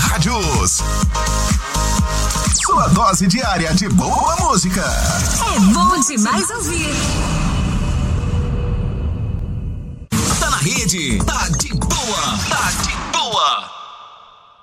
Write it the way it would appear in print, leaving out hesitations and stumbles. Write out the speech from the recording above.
Rádios. Sua dose diária de boa música. É bom demais ouvir. Tá na rede, tá de boa, tá de boa.